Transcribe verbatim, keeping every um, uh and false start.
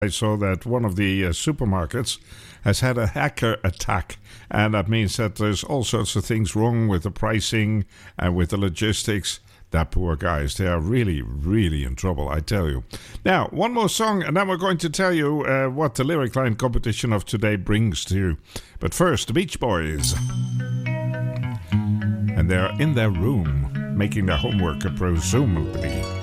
I saw that one of the uh, supermarkets has had a hacker attack, and that means that there's all sorts of things wrong with the pricing and with the logistics. That poor guys, they are really, really in trouble, I tell you. Now, one more song, and then we're going to tell you uh, what the Lyric Line competition of today brings to you. But first, the Beach Boys. And they're in their room, making their homework, presumably.